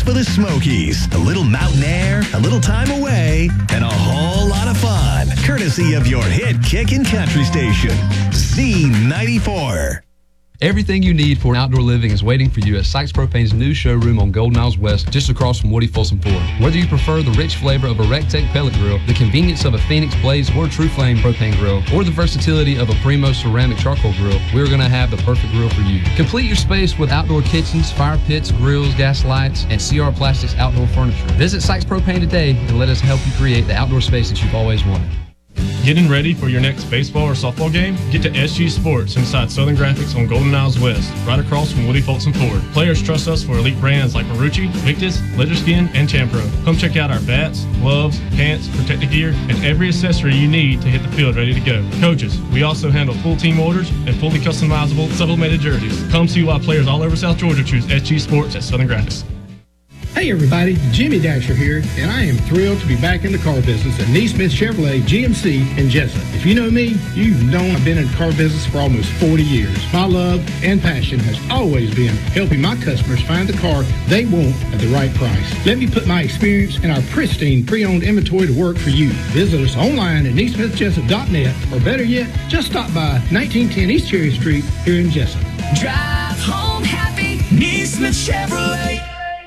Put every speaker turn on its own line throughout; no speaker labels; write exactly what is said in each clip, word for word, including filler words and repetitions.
just for the Smokies. A little mountain air, a little time away, and a whole lot of fun. Courtesy of your hit kickin' country station, Z ninety-four.
Everything you need for outdoor living is waiting for you at Sykes Propane's new showroom on Golden Isles West, just across from Woody Folsom Ford. Whether you prefer the rich flavor of a Rectech pellet grill, the convenience of a Phoenix Blaze or True Flame propane grill, or the versatility of a Primo ceramic charcoal grill, we're going to have the perfect grill for you. Complete your space with outdoor kitchens, fire pits, grills, gas lights, and C R Plastics outdoor furniture. Visit Sykes Propane today and let us help you create the outdoor space that you've always wanted.
Getting ready for your next baseball or softball game? Get to S G Sports inside Southern Graphics on Golden Isles West, right across from Woody Folsom Ford. Players trust us for elite brands like Marucci, Victus, Leatherskin, and Champro. Come check out our bats, gloves, pants, protective gear, and every accessory you need to hit the field ready to go. Coaches, we also handle full team orders and fully customizable sublimated jerseys. Come see why players all over South Georgia choose S G Sports at Southern Graphics.
Hey everybody, Jimmy Dasher here, and I am thrilled to be back in the car business at Neesmith Chevrolet G M C in Jessup. If you know me, you know I've been in the car business for almost forty years. My love and passion has always been helping my customers find the car they want at the right price. Let me put my experience and our pristine pre-owned inventory to work for you. Visit us online at neesmith jessup dot net, or better yet, just stop by nineteen ten East Cherry Street here in Jessup.
Drive home happy, Neesmith Chevrolet.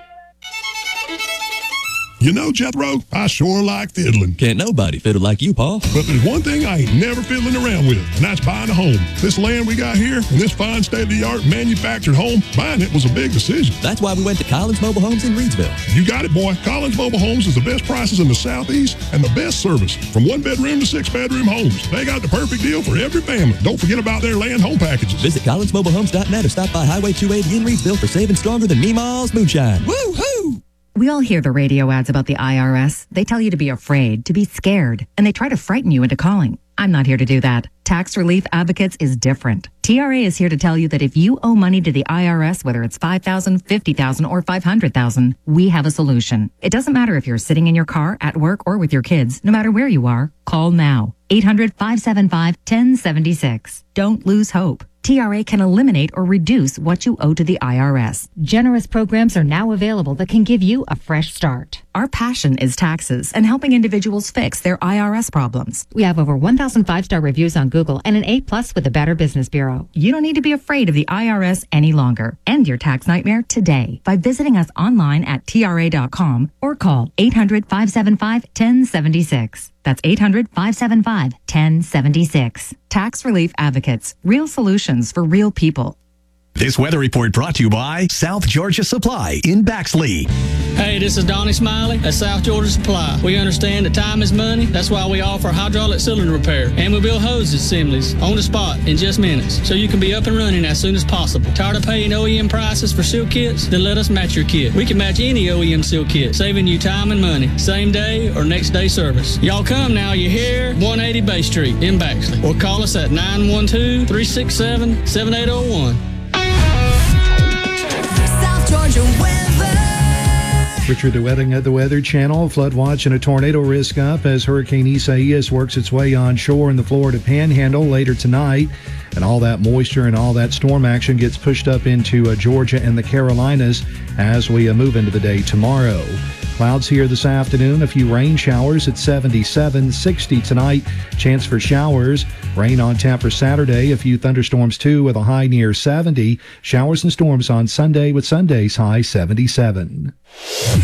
You know, Jethro, I sure like fiddling.
Can't nobody fiddle like you, Paul.
But there's one thing I ain't never fiddling around with, and that's buying a home. This land we got here, and this fine state-of-the-art manufactured home, buying it was a big decision.
That's why we went to Collins Mobile Homes in Reedsville.
You got it, boy. Collins Mobile Homes is the best prices in the Southeast and the best service. From one-bedroom to six-bedroom homes. They got the perfect deal for every family. Don't forget about their land home packages.
Visit collins mobile homes dot net or stop by Highway two eighty in Reedsville for saving stronger than Meemaw's Moonshine. Woo-hoo!
We all hear the radio ads about the I R S. They tell you to be afraid, to be scared, and they try to frighten you into calling. I'm not here to do that. Tax Relief Advocates is different. T R A is here to tell you that if you owe money to the I R S, whether it's five thousand dollars, fifty thousand dollars, or five hundred thousand dollars, we have a solution. It doesn't matter if you're sitting in your car, at work, or with your kids. No matter where you are, call now. eight hundred, five seven five, one oh seven six. Don't lose hope. T R A can eliminate or reduce what you owe to the I R S. Generous programs are now available that can give you a fresh start. Our passion is taxes and helping individuals fix their I R S problems. We have over one thousand five-star reviews on Google and an A plus with the Better Business Bureau. You don't need to be afraid of the I R S any longer. End your tax nightmare today by visiting us online at T R A dot com or call eight hundred, five seven five, one oh seven six. That's eight hundred, five seven five, one oh seven six. Tax Relief Advocates. Real solutions for real people.
This weather report brought to you by South Georgia Supply in Baxley.
Hey, this is Donnie Smiley at South Georgia Supply. We understand that time is money. That's why we offer hydraulic cylinder repair. And we build hose assemblies on the spot in just minutes, so you can be up and running as soon as possible. Tired of paying O E M prices for seal kits? Then let us match your kit. We can match any O E M seal kit, saving you time and money. Same day or next day service. Y'all come now. You're here, one eighty Bay Street in Baxley. Or call us at nine one two, three six seven, seven eight zero one.
Georgia weather.
Richard, the wedding at the Weather Channel. Flood watch and a tornado risk up as Hurricane Isaias works its way onshore in the Florida Panhandle later tonight. And all that moisture and all that storm action gets pushed up into uh, Georgia and the Carolinas as we uh, move into the day tomorrow. Clouds here this afternoon, a few rain showers at seventy-seven, sixty tonight. Chance for showers. Rain on tap for Saturday, a few thunderstorms too with a high near seventy. Showers and storms on Sunday with Sunday's high seventy-seven.